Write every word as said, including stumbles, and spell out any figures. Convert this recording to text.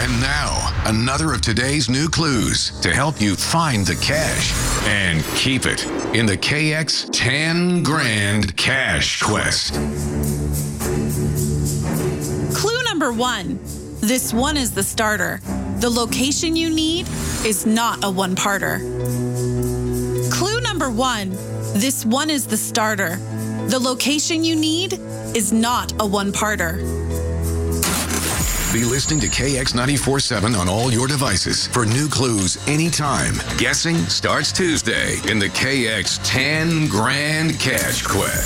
And now, another of today's new clues to help you find the cash and keep it in the K X ten Grand Cash Quest. Clue number one. This one is the starter. The location you need is not a one-parter. Clue number one. This one is the starter. The location you need is not a one-parter. Be listening to K X ninety-four point seven on all your devices for new clues anytime. Guessing starts Tuesday in the K X ten Grand Cash Quest.